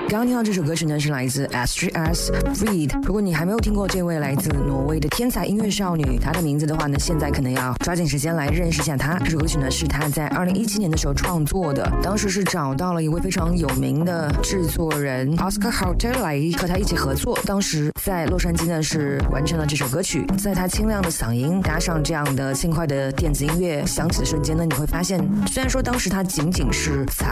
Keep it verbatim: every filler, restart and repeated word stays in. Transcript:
刚刚听到这首歌曲呢，是来自 S G S Freed。如果你还没有听过这位来自挪威的天才音乐少女，她的名字的话呢，现在可能要抓紧时间来认识一下她。这首歌曲呢，是她在二零一七年的时候创作的，当时是找到了一位非常有名的制作人 Oscar Houter 来和他一起合作。当时在洛杉矶呢，是完成了这首歌曲。在他清亮的嗓音搭上这样的轻快的电子音乐响起的瞬间呢，你会发现，虽然说当时他仅仅是才